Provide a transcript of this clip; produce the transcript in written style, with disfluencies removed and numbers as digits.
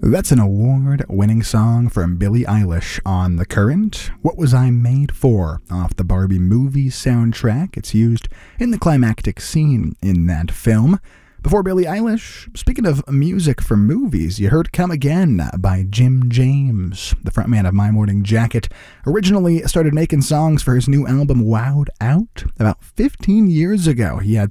That's an award-winning song from Billie Eilish on The Current. What Was I Made For? Off the Barbie movie soundtrack. It's used in the climactic scene in that film. Before Billie Eilish, speaking of music from movies, you heard Come Again by Jim James. The frontman of My Morning Jacket originally started making songs for his new album Wowed Out about 15 years ago. He had